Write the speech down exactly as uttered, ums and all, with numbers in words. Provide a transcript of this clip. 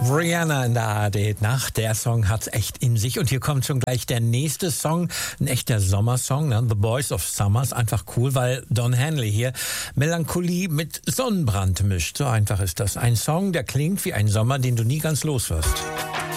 Rihanna in der A R D-Nacht. Der Song hat's echt in sich. Und hier kommt schon gleich der nächste Song. Ein echter Sommersong, ne? The Boys of Summer. Ist einfach cool, weil Don Henley hier Melancholie mit Sonnenbrand mischt. So einfach ist das. Ein Song, der klingt wie ein Sommer, den du nie ganz los wirst.